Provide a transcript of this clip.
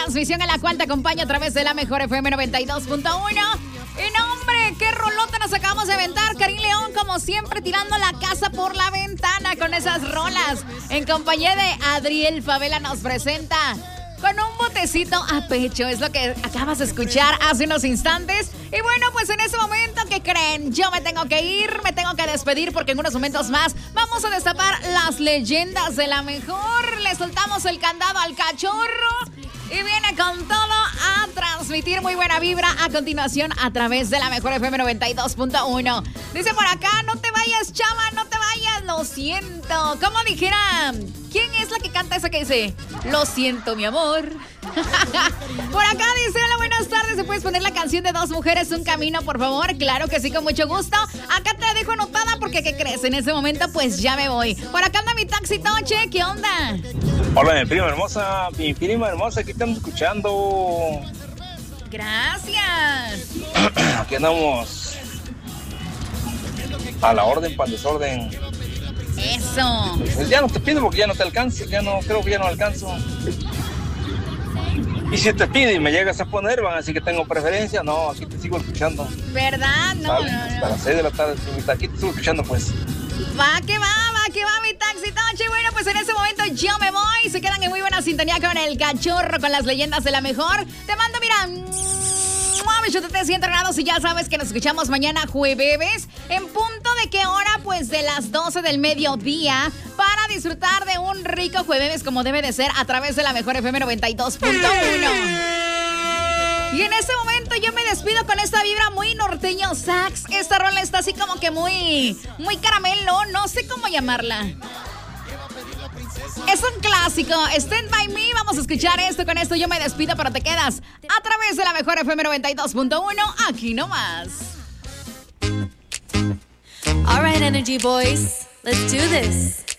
transmisión en la cual te acompaño a través de la mejor FM 92.1. Y no, hombre, qué rolota nos acabamos de aventar. Karim León, como siempre, tirando la casa por la ventana con esas rolas. En compañía de Adriel Favela nos presenta Con un botecito a pecho. Es lo que acabas de escuchar hace unos instantes. Y bueno, pues en ese momento, ¿qué creen? Yo me tengo que ir, me tengo que despedir porque en unos momentos más vamos a destapar las leyendas de la mejor. Le soltamos el candado al cachorro y viene con todo a transmitir muy buena vibra a continuación a través de la mejor FM 92.1. Dice por acá, no te vayas, chava, no te vayas, lo siento. Como dijera, ¿quién es la que canta esa que dice? Lo siento, mi amor. Por acá dice, hola, buenas tardes. ¿Se puedes poner la canción de Dos Mujeres, un Camino, por favor? Claro que sí, con mucho gusto. Acá te la dejo anotada porque, ¿qué crees? En ese momento, pues ya me voy. Por acá anda mi taxi Toche, ¿qué onda? Hola, mi prima hermosa, aquí estamos escuchando. Gracias. Aquí andamos a la orden para el desorden. Eso. Pues ya no te pido porque ya no te alcanzo, creo que ya no alcanzo. Y si te pido y me llegas a poner, van a decir que tengo preferencia. No, aquí te sigo escuchando. ¿Verdad? No, ¿Sale? no. Hasta las 6 de la tarde, aquí te sigo escuchando, pues. Va que va mi taxi Toche. Bueno, pues en ese momento yo me voy. Se quedan en muy buena sintonía con el cachorro, con las leyendas de la mejor. Te mando, mira, bichote 100 grados y ya sabes que nos escuchamos mañana jueves en punto de qué hora, pues de las 12 del mediodía, para disfrutar de un rico jueves como debe de ser a través de la mejor FM 92.1. Y en este momento yo me despido con esta vibra muy norteño sax. Esta rola está así como que muy caramelo, no sé cómo llamarla. Es un clásico, Stand By Me. Vamos a escuchar esto, con esto yo me despido, pero te quedas a través de la mejor FM 92.1, aquí nomás. All right, Energy Boys, let's do this.